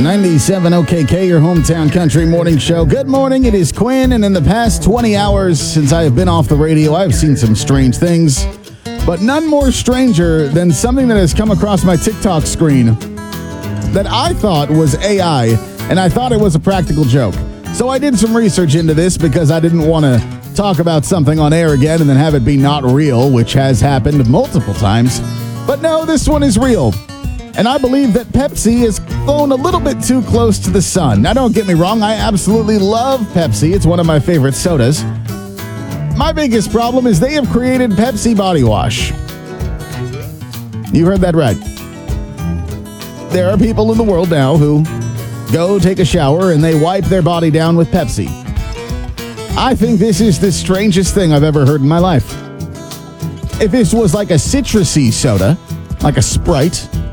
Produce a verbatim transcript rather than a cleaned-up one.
ninety-seven O K K, your hometown country morning show. Good morning, it is Quinn, and in the past twenty hours since I have been off the radio, I've seen some strange things, but none more stranger than something that has come across my TikTok screen that I thought was A I, and I thought it was a practical joke. So I did some research into this because I didn't want to talk about something on air again and then have it be not real, which has happened multiple times. But no, this one is real. And I believe that Pepsi is flown a little bit too close to the sun. Now, don't get me wrong, I absolutely love Pepsi. It's one of my favorite sodas. My biggest problem is they have created Pepsi body wash. You heard that right. There are people in the world now who go take a shower and they wipe their body down with Pepsi. I think this is the strangest thing I've ever heard in my life. If this was like a citrusy soda, like a Sprite,